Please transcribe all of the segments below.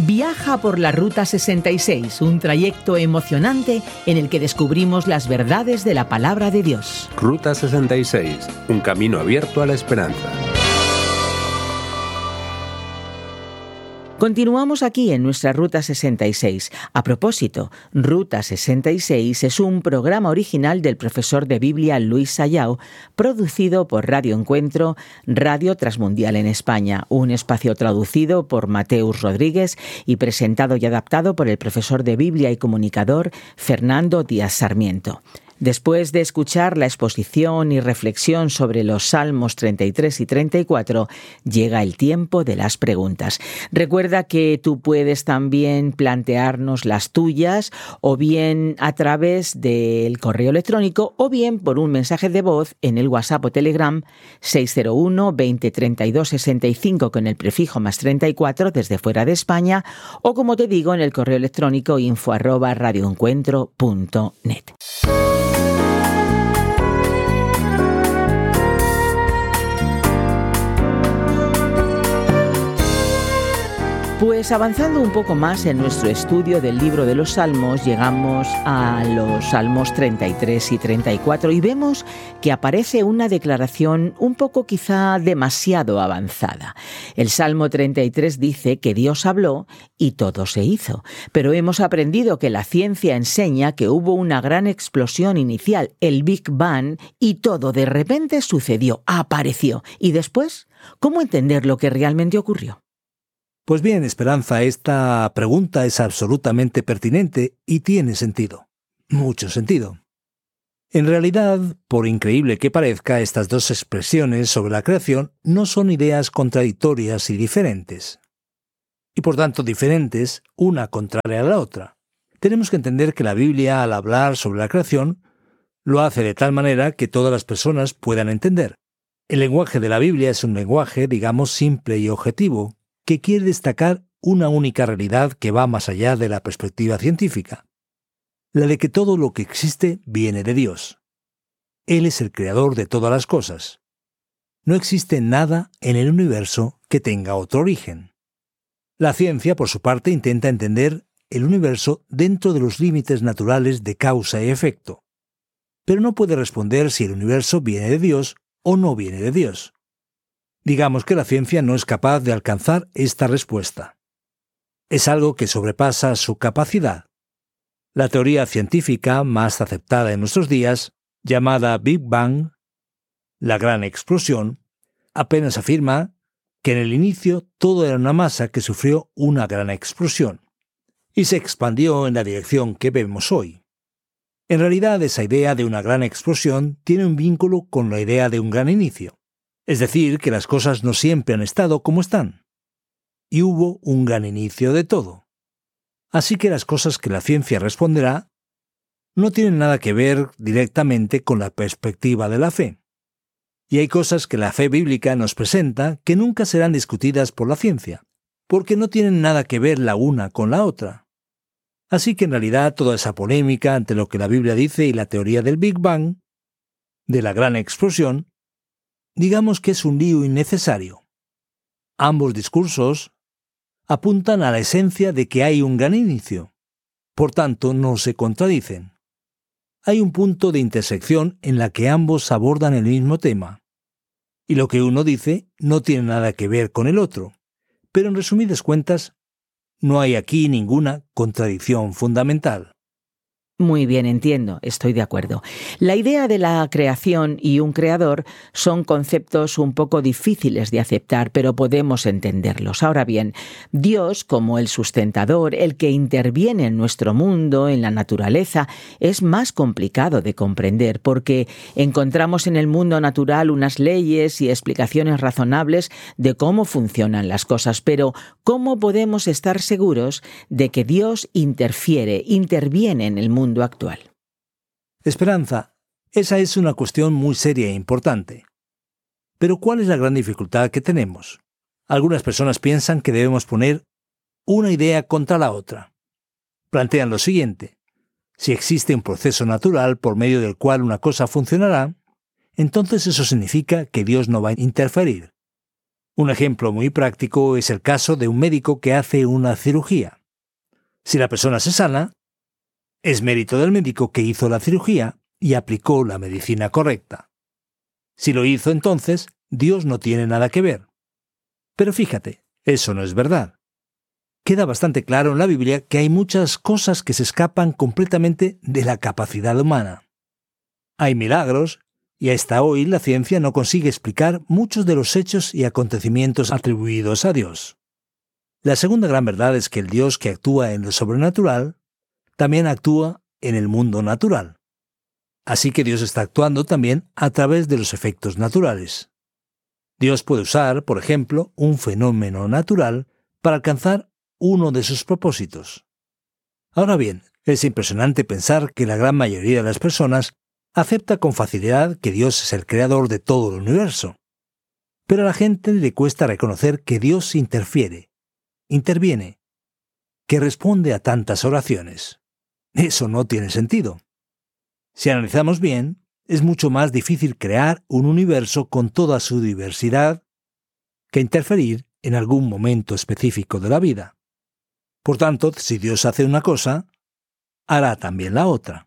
Viaja por la Ruta 66, un trayecto emocionante en el que descubrimos las verdades de la palabra de Dios. Ruta 66, un camino abierto a la esperanza. Continuamos aquí en nuestra Ruta 66. A propósito, Ruta 66 es un programa original del profesor de Biblia Luis Sayao, producido por Radio Encuentro, Radio Transmundial en España, un espacio traducido por Mateus Rodríguez y presentado y adaptado por el profesor de Biblia y comunicador Fernando Díaz Sarmiento. Después de escuchar la exposición y reflexión sobre los Salmos 33 y 34, llega el tiempo de las preguntas. Recuerda que tú puedes también plantearnos las tuyas, o bien a través del correo electrónico, o bien por un mensaje de voz en el WhatsApp o Telegram 601 20 32 65 con el prefijo +34 desde fuera de España, o como te digo, en el correo electrónico info@radioencuentro.net. Pues avanzando un poco más en nuestro estudio del libro de los Salmos, llegamos a los Salmos 33 y 34 y vemos que aparece una declaración un poco quizá demasiado avanzada. El Salmo 33 dice que Dios habló y todo se hizo, pero hemos aprendido que la ciencia enseña que hubo una gran explosión inicial, el Big Bang, y todo de repente sucedió, apareció. ¿Y después? ¿Cómo entender lo que realmente ocurrió? Pues bien, Esperanza, esta pregunta es absolutamente pertinente y tiene sentido. Mucho sentido. En realidad, por increíble que parezca, estas dos expresiones sobre la creación no son ideas contradictorias y diferentes. Y por tanto diferentes, una contraria a la otra. Tenemos que entender que la Biblia, al hablar sobre la creación, lo hace de tal manera que todas las personas puedan entender. El lenguaje de la Biblia es un lenguaje, digamos, simple y objetivo, que quiere destacar una única realidad que va más allá de la perspectiva científica, la de que todo lo que existe viene de Dios. Él es el creador de todas las cosas. No existe nada en el universo que tenga otro origen. La ciencia, por su parte, intenta entender el universo dentro de los límites naturales de causa y efecto, pero no puede responder si el universo viene de Dios o no viene de Dios. Digamos que la ciencia no es capaz de alcanzar esta respuesta. Es algo que sobrepasa su capacidad. La teoría científica más aceptada en nuestros días, llamada Big Bang, la gran explosión, apenas afirma que en el inicio todo era una masa que sufrió una gran explosión y se expandió en la dirección que vemos hoy. En realidad, esa idea de una gran explosión tiene un vínculo con la idea de un gran inicio. Es decir, que las cosas no siempre han estado como están. Y hubo un gran inicio de todo. Así que las cosas que la ciencia responderá no tienen nada que ver directamente con la perspectiva de la fe. Y hay cosas que la fe bíblica nos presenta que nunca serán discutidas por la ciencia, porque no tienen nada que ver la una con la otra. Así que en realidad toda esa polémica ante lo que la Biblia dice y la teoría del Big Bang, de la gran explosión, digamos que es un lío innecesario. Ambos discursos apuntan a la esencia de que hay un gran inicio. Por tanto, no se contradicen. Hay un punto de intersección en la que ambos abordan el mismo tema. Y lo que uno dice no tiene nada que ver con el otro. Pero en resumidas cuentas, no hay aquí ninguna contradicción fundamental. Muy bien, entiendo, estoy de acuerdo. La idea de la creación y un creador son conceptos un poco difíciles de aceptar, pero podemos entenderlos. Ahora bien, Dios, como el sustentador, el que interviene en nuestro mundo, en la naturaleza, es más complicado de comprender porque encontramos en el mundo natural unas leyes y explicaciones razonables de cómo funcionan las cosas, pero ¿cómo podemos estar seguros de que Dios interviene en el mundo actual? Esperanza, esa es una cuestión muy seria e importante. Pero ¿cuál es la gran dificultad que tenemos? Algunas personas piensan que debemos poner una idea contra la otra. Plantean lo siguiente: si existe un proceso natural por medio del cual una cosa funcionará, entonces eso significa que Dios no va a interferir. Un ejemplo muy práctico es el caso de un médico que hace una cirugía. Si la persona se sana, es mérito del médico que hizo la cirugía y aplicó la medicina correcta. Si lo hizo entonces, Dios no tiene nada que ver. Pero fíjate, eso no es verdad. Queda bastante claro en la Biblia que hay muchas cosas que se escapan completamente de la capacidad humana. Hay milagros, y hasta hoy la ciencia no consigue explicar muchos de los hechos y acontecimientos atribuidos a Dios. La segunda gran verdad es que el Dios que actúa en lo sobrenatural también actúa en el mundo natural. Así que Dios está actuando también a través de los efectos naturales. Dios puede usar, por ejemplo, un fenómeno natural para alcanzar uno de sus propósitos. Ahora bien, es impresionante pensar que la gran mayoría de las personas acepta con facilidad que Dios es el creador de todo el universo. Pero a la gente le cuesta reconocer que Dios interviene, que responde a tantas oraciones. Eso no tiene sentido. Si analizamos bien, es mucho más difícil crear un universo con toda su diversidad que interferir en algún momento específico de la vida. Por tanto, si Dios hace una cosa, hará también la otra.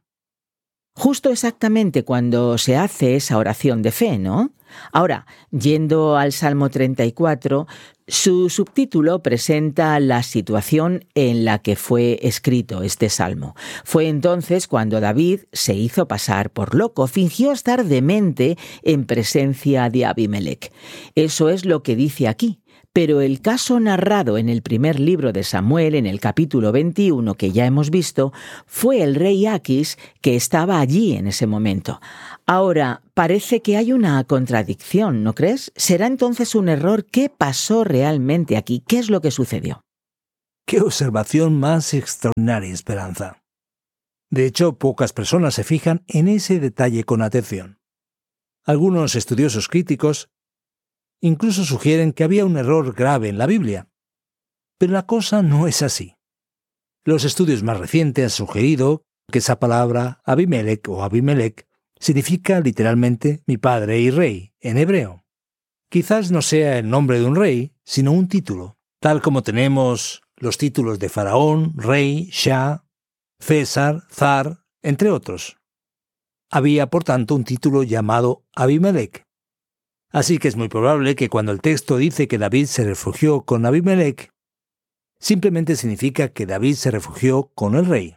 Justo exactamente cuando se hace esa oración de fe, ¿no? Ahora, yendo al Salmo 34, su subtítulo presenta la situación en la que fue escrito este salmo. Fue entonces cuando David se hizo pasar por loco, fingió estar demente en presencia de Abimelech. Eso es lo que dice aquí. Pero el caso narrado en el primer libro de Samuel, en el capítulo 21 que ya hemos visto, fue el rey Aquis que estaba allí en ese momento. Ahora, parece que hay una contradicción, ¿no crees? ¿Será entonces un error? ¿Qué pasó realmente aquí? ¿Qué es lo que sucedió? ¡Qué observación más extraordinaria, Esperanza! De hecho, pocas personas se fijan en ese detalle con atención. Algunos estudiosos críticos incluso sugieren que había un error grave en la Biblia. Pero la cosa no es así. Los estudios más recientes han sugerido que esa palabra Abimelech significa literalmente mi padre y rey en hebreo. Quizás no sea el nombre de un rey, sino un título, tal como tenemos los títulos de faraón, rey, shah, César, zar, entre otros. Había, por tanto, un título llamado Abimelech. Así que es muy probable que cuando el texto dice que David se refugió con Abimelech, simplemente significa que David se refugió con el rey.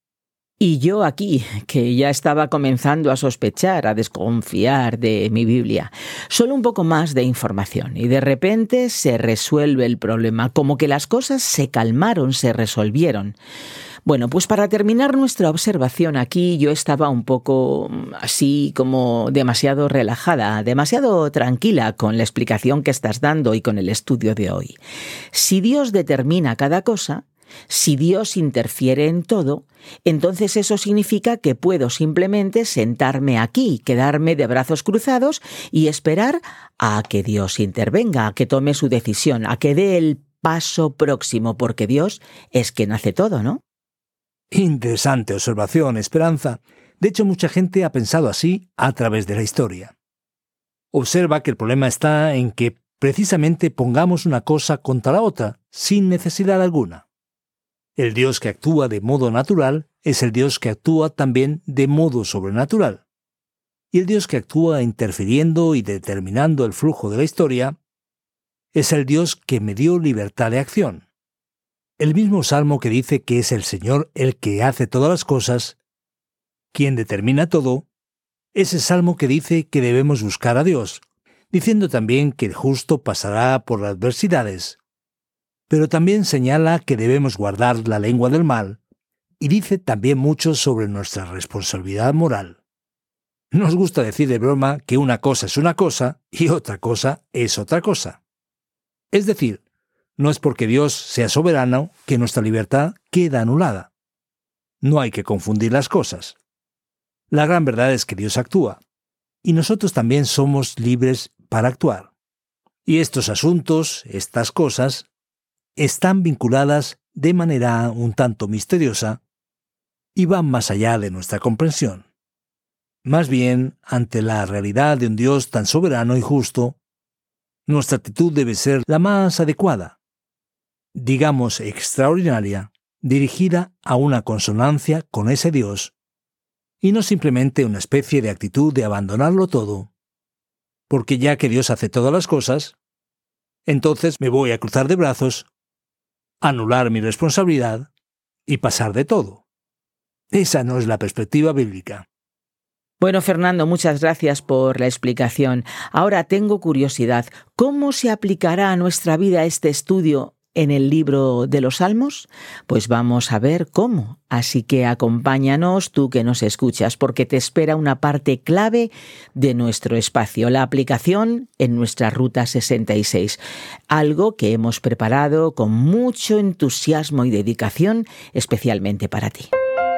Y yo aquí, que ya estaba comenzando a sospechar, a desconfiar de mi Biblia. Solo un poco más de información y de repente se resuelve el problema, como que las cosas se calmaron, se resolvieron. Bueno, pues para terminar nuestra observación aquí, yo estaba un poco así como demasiado relajada, demasiado tranquila con la explicación que estás dando y con el estudio de hoy. Si Dios determina cada cosa, si Dios interfiere en todo, entonces eso significa que puedo simplemente sentarme aquí, quedarme de brazos cruzados y esperar a que Dios intervenga, a que tome su decisión, a que dé el paso próximo, porque Dios es quien hace todo, ¿no? Interesante observación, Esperanza. De hecho, mucha gente ha pensado así a través de la historia. Observa que el problema está en que precisamente pongamos una cosa contra la otra, sin necesidad alguna. El Dios que actúa de modo natural es el Dios que actúa también de modo sobrenatural. Y el Dios que actúa interfiriendo y determinando el flujo de la historia es el Dios que me dio libertad de acción. El mismo Salmo que dice que es el Señor el que hace todas las cosas, quien determina todo, es el Salmo que dice que debemos buscar a Dios, diciendo también que el justo pasará por las adversidades. Pero también señala que debemos guardar la lengua del mal, y dice también mucho sobre nuestra responsabilidad moral. Nos gusta decir de broma que una cosa es una cosa y otra cosa es otra cosa. Es decir, no es porque Dios sea soberano que nuestra libertad queda anulada. No hay que confundir las cosas. La gran verdad es que Dios actúa, y nosotros también somos libres para actuar. Y estos asuntos, estas cosas, están vinculadas de manera un tanto misteriosa y van más allá de nuestra comprensión. Más bien, ante la realidad de un Dios tan soberano y justo, Nuestra actitud debe ser la más adecuada, digamos extraordinaria, dirigida a una consonancia con ese Dios, y no simplemente una especie de actitud de abandonarlo todo, porque ya que Dios hace todas las cosas, entonces me voy a cruzar de brazos, anular mi responsabilidad y pasar de todo. Esa no es la perspectiva bíblica. Bueno, Fernando, muchas gracias por la explicación. Ahora tengo curiosidad. ¿Cómo se aplicará a nuestra vida este estudio en el libro de los Salmos? Pues vamos a ver cómo. Así que acompáñanos, tú que nos escuchas, porque te espera una parte clave de nuestro espacio, la aplicación en nuestra Ruta 66. Algo que hemos preparado con mucho entusiasmo y dedicación, especialmente para ti.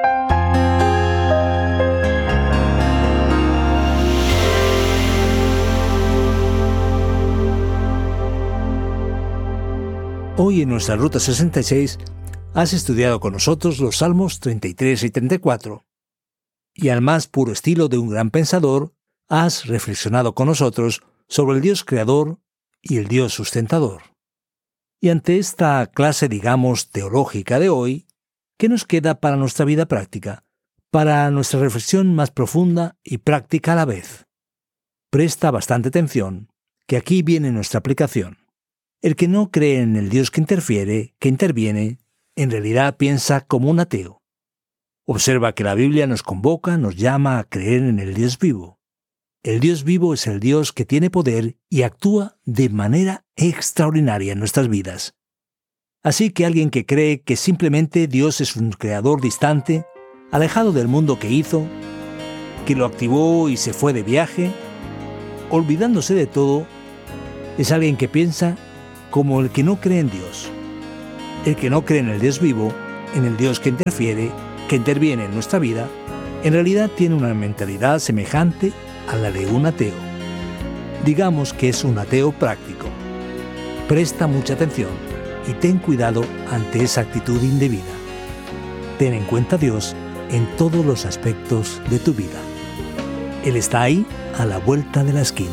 Hoy en nuestra Ruta 66 has estudiado con nosotros los Salmos 33 y 34. Y al más puro estilo de un gran pensador, has reflexionado con nosotros sobre el Dios creador y el Dios sustentador. Y ante esta clase, digamos, teológica de hoy, ¿qué nos queda para nuestra vida práctica? Para nuestra reflexión más profunda y práctica a la vez. Presta bastante atención, que aquí viene nuestra aplicación. El que no cree en el Dios que interviene, en realidad piensa como un ateo. Observa que la Biblia nos convoca, nos llama a creer en el Dios vivo. El Dios vivo es el Dios que tiene poder y actúa de manera extraordinaria en nuestras vidas. Así que alguien que cree que simplemente Dios es un creador distante, alejado del mundo que hizo, que lo activó y se fue de viaje, olvidándose de todo, es alguien que piensa como el que no cree en Dios. El que no cree en el Dios vivo, en el Dios que interviene en nuestra vida, en realidad tiene una mentalidad semejante a la de un ateo. Digamos que es un ateo práctico. Presta mucha atención y ten cuidado ante esa actitud indebida. Ten en cuenta a Dios en todos los aspectos de tu vida. Él está ahí a la vuelta de la esquina.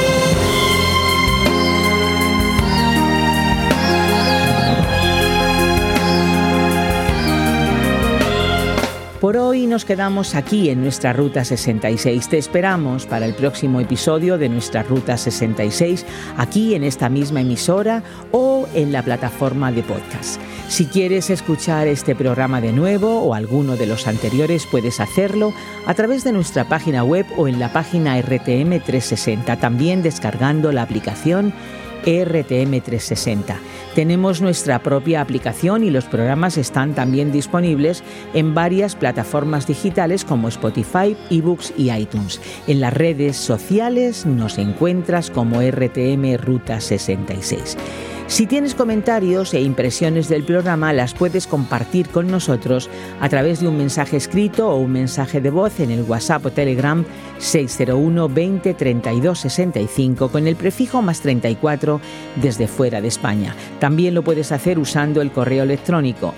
Por hoy nos quedamos aquí en nuestra Ruta 66. Te esperamos para el próximo episodio de nuestra Ruta 66, aquí en esta misma emisora o en la plataforma de podcast. Si quieres escuchar este programa de nuevo o alguno de los anteriores, puedes hacerlo a través de nuestra página web o en la página RTM 360, también descargando la aplicación RTM 360. Tenemos nuestra propia aplicación y los programas están también disponibles en varias plataformas digitales como Spotify, eBooks y iTunes. En las redes sociales nos encuentras como RTM Ruta 66. Si tienes comentarios e impresiones del programa, las puedes compartir con nosotros a través de un mensaje escrito o un mensaje de voz en el WhatsApp o Telegram 601 20 32 65 con el prefijo +34 desde fuera de España. También lo puedes hacer usando el correo electrónico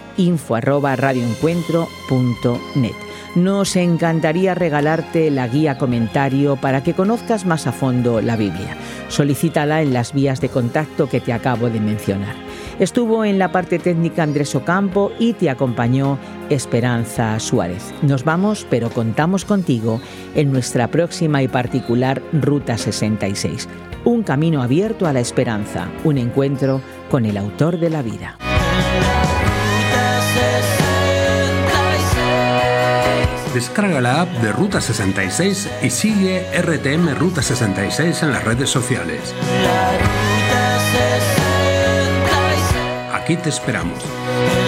info@radioencuentro.net. Nos encantaría regalarte la guía comentario para que conozcas más a fondo la Biblia. Solicítala en las vías de contacto que te acabo de mencionar. Estuvo en la parte técnica Andrés Ocampo y te acompañó Esperanza Suárez. Nos vamos, pero contamos contigo en nuestra próxima y particular Ruta 66. Un camino abierto a la esperanza, un encuentro con el autor de la vida. Descarga la app de Ruta 66 y sigue RTM Ruta 66 en las redes sociales. Aquí te esperamos.